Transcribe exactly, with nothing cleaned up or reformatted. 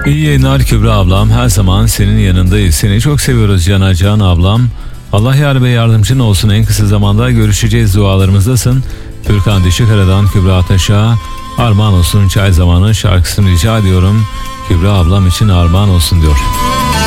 İyi yayınlar Kübra ablam. Her zaman senin yanındayız. Seni çok seviyoruz Can Can ablam. Allah yar ve yardımcın olsun. En kısa zamanda görüşeceğiz, dualarımızdasın. Türkan Dişikara'dan Kübra Ataş'a armağan olsun çay zamanı şarkısını rica ediyorum. Kübra ablam için armağan olsun diyor.